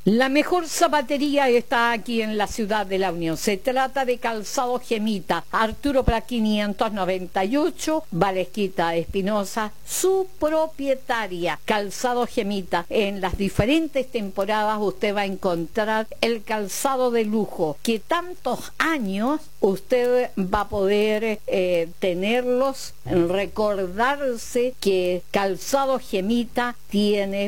La mejor zapatería está aquí en la ciudad de La Unión. Se trata de Calzado Gemita, Arturo Prat 598, Valesquita Espinosa, su propietaria. Calzado Gemita. En las diferentes temporadas usted va a encontrar el calzado de lujo, que tantos años usted va a poder tenerlos, recordarse que Calzado Gemita tiene